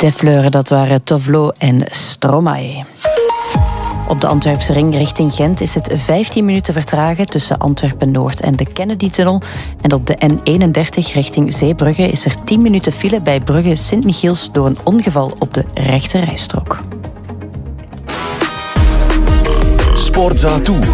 De Fleuren, dat waren Tovlo en Stromae. Op de Antwerpse ring richting Gent is het 15 minuten vertragen tussen Antwerpen-Noord en de Kennedy-tunnel. En op de N31 richting Zeebrugge is er 10 minuten file bij Brugge Sint-Michiels door een ongeval op de rechterrijstrook. Sportza Tour.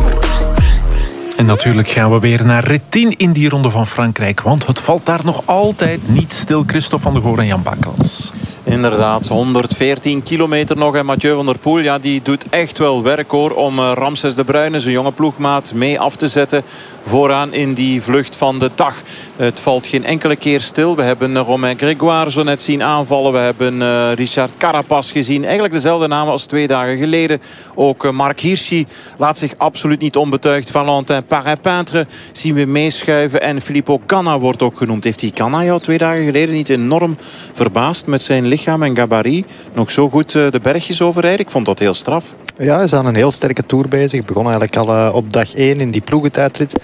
En natuurlijk gaan we weer naar rit 10 in die ronde van Frankrijk. Want het valt daar nog altijd niet stil. Christophe van der Goor en Jan Bakkels. Inderdaad, 114 kilometer nog. En Mathieu van der Poel, ja, die doet echt wel werk hoor. Om Ramses de Bruyne, zijn jonge ploegmaat, mee af te zetten. Vooraan in die vlucht van de dag. Het valt geen enkele keer stil. We hebben Romain Grégoire zo net zien aanvallen. We hebben Richard Carapaz gezien. Eigenlijk dezelfde namen als 2 dagen geleden. Ook Marc Hirschi laat zich absoluut niet onbetuigd. Valentin Parra-Peintre zien we meeschuiven. En Filippo Ganna wordt ook genoemd. Heeft die Ganna jou 2 dagen geleden niet enorm verbaasd met zijn lichaam en gabarit? Nog zo goed de bergjes overrijden? Ik vond dat heel straf. Ja, hij is aan een heel sterke tour bezig. Begon eigenlijk al op dag 1 in die ploegentijdrit.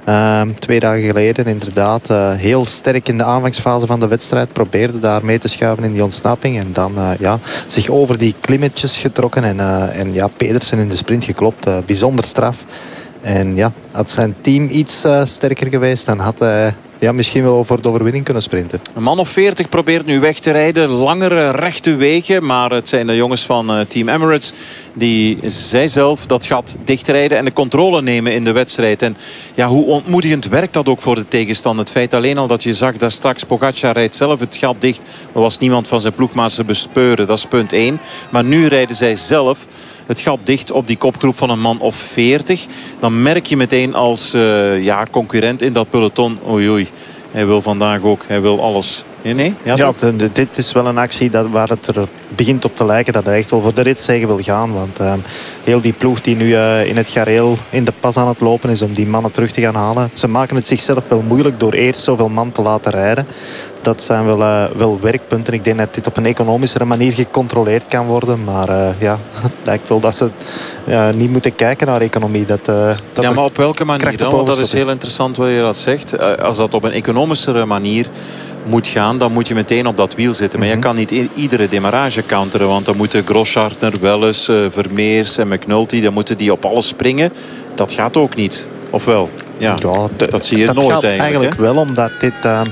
2 dagen geleden inderdaad. Heel sterk in de aanvangsfase van de wedstrijd. Probeerde daar mee te schuiven in die ontsnapping. En dan zich over die klimmetjes getrokken. En Pedersen in de sprint geklopt. Bijzonder straf. En ja, had zijn team iets sterker geweest, dan had hij misschien wel voor de overwinning kunnen sprinten. Een man of 40 probeert nu weg te rijden. Langere rechte wegen. Maar het zijn de jongens van Team Emirates die zij zelf dat gat dichtrijden en de controle nemen in de wedstrijd. En ja, hoe ontmoedigend werkt dat ook voor de tegenstander. Het feit alleen al dat je zag dat straks Pogacar rijdt zelf het gat dicht. Er was niemand van zijn ploegmaats te bespeuren. Dat is punt 1. Maar nu rijden zij zelf het gat dicht op die kopgroep van een man of 40. Dan merk je meteen als concurrent in dat peloton. Oei, hij wil vandaag ook. Hij wil alles. Nee? Ja, dit is wel een actie waar het er begint op te lijken dat hij echt wel voor de ritzege wil gaan. Want heel die ploeg die nu in het gareel in de pas aan het lopen is om die mannen terug te gaan halen. Ze maken het zichzelf wel moeilijk door eerst zoveel man te laten rijden. Dat zijn wel werkpunten. Ik denk dat dit op een economischere manier gecontroleerd kan worden. Maar het lijkt wel dat ze niet moeten kijken naar economie. Maar op welke manier dan? Want dat is heel interessant wat je dat zegt. Als dat op een economischere manier moet gaan, dan moet je meteen op dat wiel zitten. Maar je kan niet iedere demarrage counteren. Want dan moeten Grosschartner, Welles, Vermeers en McNulty, dan moeten die op alles springen. Dat gaat ook niet. Of wel? Ja, dat zie je nooit gaat eigenlijk wel, omdat dit...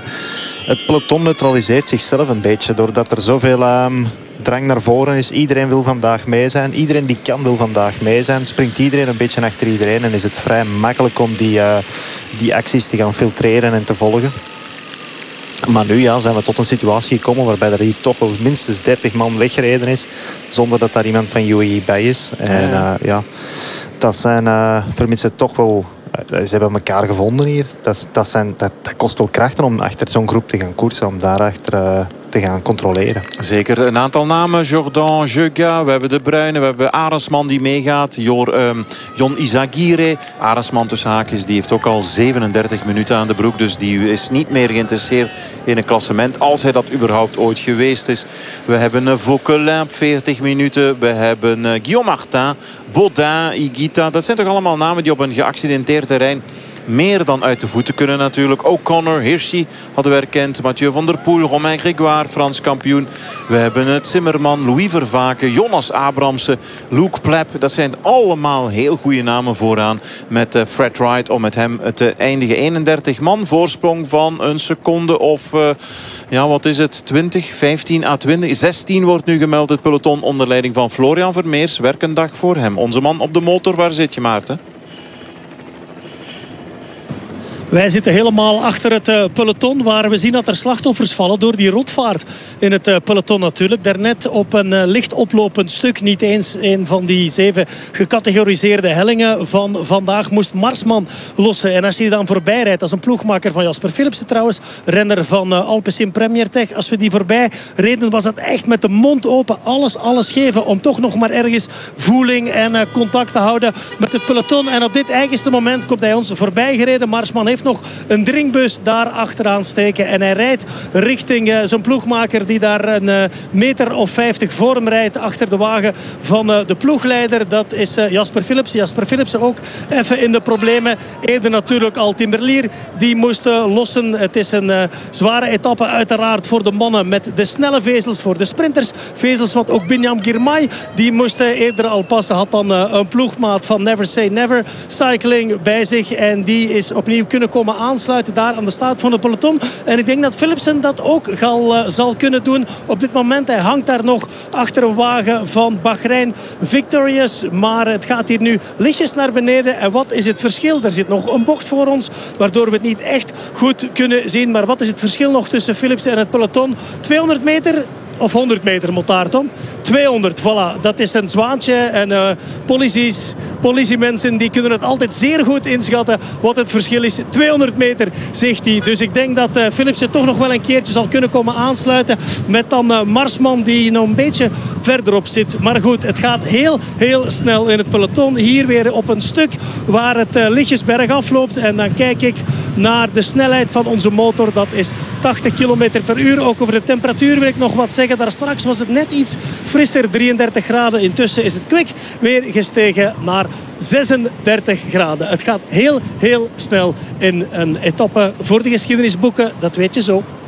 het peloton neutraliseert zichzelf een beetje. Doordat er zoveel drang naar voren is. Iedereen wil vandaag mee zijn. Iedereen die kan wil vandaag mee zijn. Springt iedereen een beetje achter iedereen. En is het vrij makkelijk om die acties te gaan filtreren en te volgen. Maar nu zijn we tot een situatie gekomen waarbij er hier toch wel minstens 30 man weggereden is. Zonder dat daar iemand van UAE bij is. En dat zijn vermits toch wel... Ze hebben elkaar gevonden hier. Dat kost wel krachten om achter zo'n groep te gaan koersen. Om daarachter te gaan controleren. Zeker een aantal namen. Jordan, Jeuga, we hebben De Bruyne, we hebben Arendsman die meegaat. Jon Izagirre. Arendsman tussen haakjes, die heeft ook al 37 minuten aan de broek. Dus die is niet meer geïnteresseerd in een klassement. Als hij dat überhaupt ooit geweest is. We hebben Vauquelin op 40 minuten. We hebben Guillaume Martin, Baudin, Higuita. Dat zijn toch allemaal namen die op een geaccidenteerd terrein meer dan uit de voeten kunnen natuurlijk. O'Connor, Hirschi hadden we herkend. Mathieu van der Poel, Romain Grégoire, Frans kampioen. We hebben Zimmerman, Louis Vervaken, Jonas Abramsen, Luke Plep. Dat zijn allemaal heel goede namen vooraan. Met Fred Wright om met hem te eindigen. 31 man, voorsprong van een seconde of... wat is het? 20, 15 à 20. 16 wordt nu gemeld het peloton onder leiding van Florian Vermeers. Werkendag voor hem. Onze man op de motor. Waar zit je, Maarten? Wij zitten helemaal achter het peloton, waar we zien dat er slachtoffers vallen door die rotvaart in het peloton natuurlijk. Daarnet op een licht oplopend stuk, niet eens een van die 7 gecategoriseerde hellingen van vandaag, moest Marsman lossen. En als hij dan voorbij rijdt, als een ploegmaker van Jasper Philipsen trouwens, renner van Alpecin Premier Tech, als we die voorbij reden, was dat echt met de mond open, alles geven om toch nog maar ergens voeling en contact te houden met het peloton. En op dit eigenste moment komt hij ons voorbij gereden. Marsman heeft blijft nog een drinkbus daar achteraan steken. En hij rijdt richting zijn ploegmaker die daar een meter of 50 voor hem rijdt. Achter de wagen van de ploegleider. Dat is Jasper Philipsen. Jasper Philipsen ook even in de problemen. Eerder natuurlijk al Tim Merlier. Die moest lossen. Het is een zware etappe uiteraard voor de mannen met de snelle vezels. Voor de sprinters vezels wat ook Binyam Girmay. Die moest eerder al passen. Had dan een ploegmaat van Never Say Never Cycling bij zich. En die is opnieuw kunnen komen aansluiten daar aan de staat van het peloton. En ik denk dat Philipsen dat ook zal kunnen doen. Op dit moment, hij hangt daar nog achter een wagen van Bahrein Victorious. Maar het gaat hier nu lichtjes naar beneden. En wat is het verschil? Er zit nog een bocht voor ons, waardoor we het niet echt goed kunnen zien. Maar wat is het verschil nog tussen Philipsen en het peloton? 200 meter... Of 100 meter, Motaar, Tom? 200, voilà. Dat is een zwaantje. En politiemensen die kunnen het altijd zeer goed inschatten wat het verschil is. 200 meter, zegt hij. Dus ik denk dat Philipsen toch nog wel een keertje zal kunnen komen aansluiten. Met dan Marsman die nog een beetje verderop zit. Maar goed, het gaat heel, heel snel in het peloton. Hier weer op een stuk waar het lichtjes bergaf loopt. En dan kijk ik naar de snelheid van onze motor. Dat is 80 km per uur. Ook over de temperatuur wil ik nog wat zeggen. Daar straks was het net iets frisser, 33 graden. Intussen is het kwik weer gestegen naar 36 graden. Het gaat heel, heel snel in een etappe voor de geschiedenisboeken. Dat weet je zo.